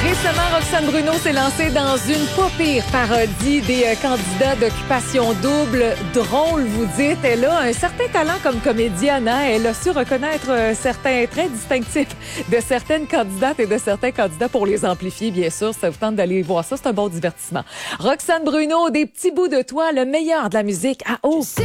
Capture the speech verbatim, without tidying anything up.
Récemment, Roxane Bruno s'est lancée dans une pas pire parodie des euh, candidats d'Occupation Double. Drôle, vous dites. Elle a un certain talent comme comédienne. Hein? Elle a su reconnaître euh, certains traits distinctifs de certaines candidates et de certains candidats pour les amplifier, bien sûr. Ça vous tente d'aller voir ça. C'est un bon divertissement. Roxane Bruno, des petits bouts de toi, le meilleur de la musique à eau.